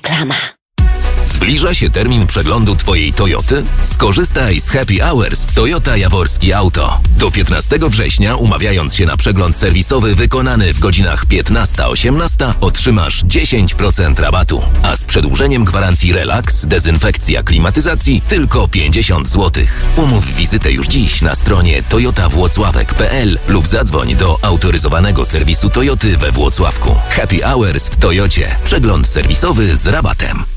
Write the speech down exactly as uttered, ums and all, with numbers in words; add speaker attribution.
Speaker 1: Reklama.
Speaker 2: Zbliża się termin przeglądu Twojej Toyoty? Skorzystaj z Happy Hours w Toyota Jaworski Auto. Do piętnastego września, umawiając się na przegląd serwisowy wykonany w godzinach piętnasta osiemnaście, otrzymasz dziesięć procent rabatu. A z przedłużeniem gwarancji Relax, dezynfekcja, klimatyzacji tylko pięćdziesiąt złotych. Umów wizytę już dziś na stronie toyota włocławek kropka p l lub zadzwoń do autoryzowanego serwisu Toyoty we Włocławku. Happy Hours w Toyocie. Przegląd serwisowy z rabatem.